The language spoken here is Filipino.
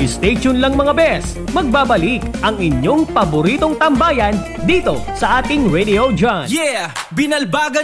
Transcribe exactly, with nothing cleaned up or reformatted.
Stay tuned lang mga bes, magbabalik ang inyong paboritong tambayan dito sa ating Radio John. Yeah! Binalbagan